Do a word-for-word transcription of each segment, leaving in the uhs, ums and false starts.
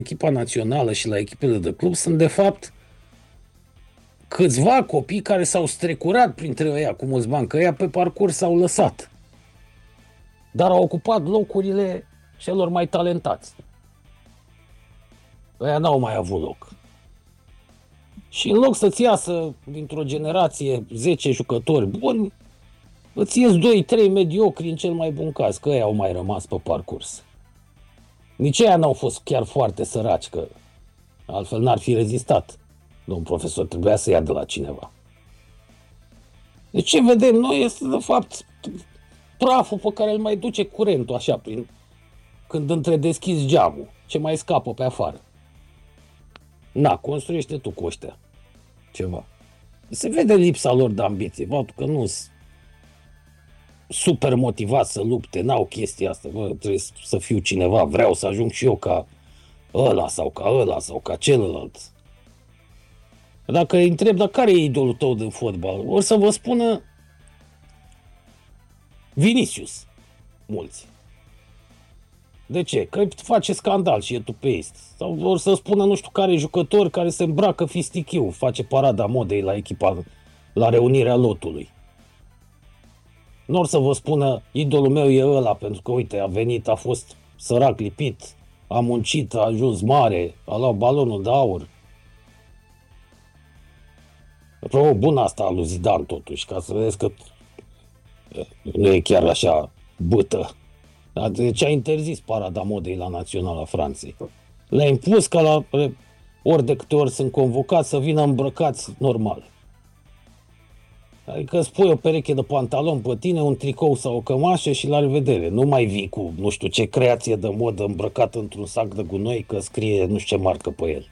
echipa națională și la echipele de club sunt de fapt câțiva copii care s-au strecurat printre ăia cu mulți bani, că ăia pe parcurs s-au lăsat. Dar au ocupat locurile celor mai talentați. Ăia n-au mai avut loc. Și în loc să-ți iasă dintr-o generație zece jucători buni, îți ies doi trei mediocri în cel mai bun caz, că ăia au mai rămas pe parcurs. Nici ăia n-au fost chiar foarte săraci, că altfel n-ar fi rezistat. Domnul profesor trebuia să ia de la cineva. Deci ce vedem noi este de fapt praful pe care îl mai duce curentul așa, prin, când întredeschizi geamul, ce mai scapă pe afară. Na, construiește tu cu ăștia ceva. Se vede lipsa lor de ambiție, faptul că nu sunt super motivați să lupte, n-au chestia asta, bă, trebuie să fiu cineva, vreau să ajung și eu ca ăla sau ca ăla sau ca celălalt. Dacă îi întreb, dar care e idolul tău din fotbal, or să vă spună Vinicius, mulți. De ce? Că face scandal și e tupeist. Sau vor să spună nu știu care jucător care se îmbracă fistichiu, face parada modei la echipa, la reunirea lotului. Nu or să vă spună idolul meu e ăla, pentru că uite, a venit, a fost sărac lipit, a muncit, a ajuns mare, a luat balonul de aur. O bună asta a lui Zidane totuși, ca să vedeți că nu e chiar așa bâtă. Deci a interzis parada modei la Naționala Franței. Le-a impus ca la ori de câte ori sunt convocați să vină îmbrăcați normal. Adică îți pui o pereche de pantaloni pe tine, un tricou sau o cămașă și la revedere. Nu mai vii cu nu știu ce creație de modă îmbrăcat într-un sac de gunoi că scrie nu știu ce marcă pe el.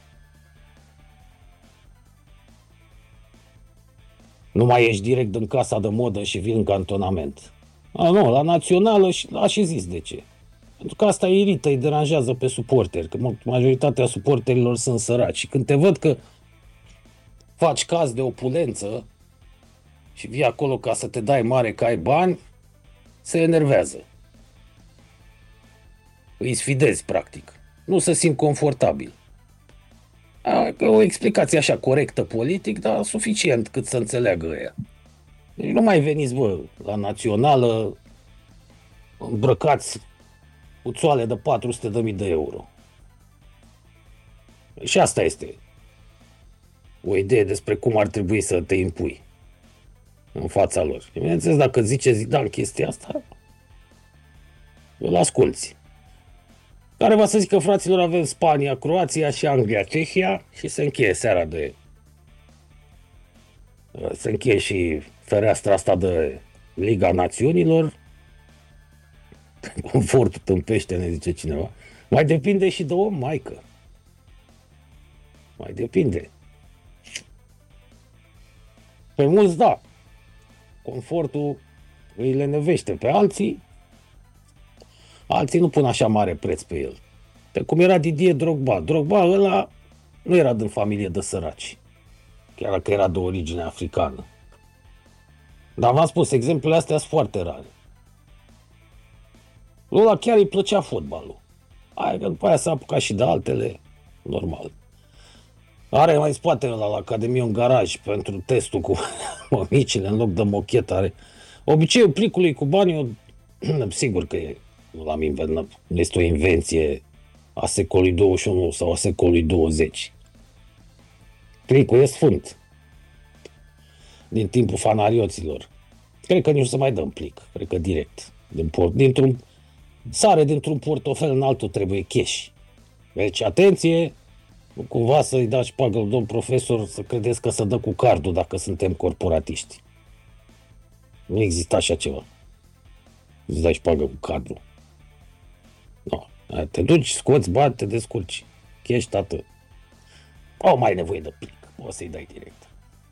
Nu mai ești direct din casa de modă și vii în cantonament. A, nu, la națională și a și zis de ce. Pentru că asta îi irită, îi deranjează pe suporteri, că majoritatea suporterilor sunt săraci. Și când te văd că faci caz de opulență și vii acolo ca să te dai mare că ai bani, se enervează. Îi sfidezi, practic. Nu se simt confortabil. O explicație așa corectă politic, dar suficient cât să înțeleagă ăia. Deci nu mai veniți, bă, la națională îmbrăcați cu țoale de patru sute de mii de euro. Și asta este o idee despre cum ar trebui să te impui în fața lor. Bineînțeles, dacă zice Zidane chestia asta, îl asculți. Care va să zică, fraților, avem Spania, Croația și Anglia, Cehia și se încheie seara de... Se încheie și fereastra asta de Liga Națiunilor. Confortul tâmpește, ne zice cineva. Mai depinde și de om, maică. Mai depinde. Pe mulți, da. Confortul îi lenevește. Pe alții, alții nu pun așa mare preț pe el. Pe cum era Didier Drogba. Drogba ăla nu era din familie de săraci. Chiar dacă era de origine africană. Dar v-am spus, exemplele astea sunt foarte rare. Ăla chiar îi plăcea fotbalul. Hai că după aia s-a apucat și de altele, normal. Are mai spate ăla la Academie un garaj pentru testul cu mămicile în loc de mochetă. Are obiceiul plicului cu bani, eu, sigur că e, nu l-am inventat, nu este o invenție a secolului douăzeci și unu sau a secolului douăzeci. Plicul e sfânt. Din timpul fanarioților. Cred că nici nu se mai dă în plic. Cred că direct. Din port, dintr-un, sare dintr-un portofel în altul trebuie cash. Deci, atenție, nu cumva să-i dați pagă lui domn profesor să credeți că se dă cu cardul dacă suntem corporatiști. Nu există așa ceva. Îți dai pagă cu cardul. No. Te duci, scoți bani, te descurci. Cash, tată. Au mai nevoie de plic. O să-i dai direct.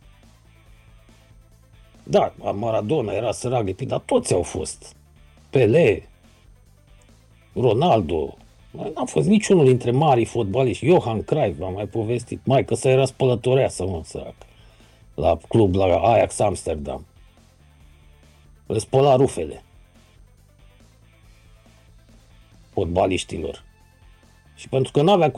Da, Maradona era sărac lipit, dar toți au fost. Pelé, Ronaldo, n-a fost niciunul dintre marii fotbaliști. Johan Cruyff, v-am mai povestit. Mai că să era spălătoreasă, mă, sărac. La club, la Ajax Amsterdam. Le spăla rufele fotbaliștilor. Și pentru că nu avea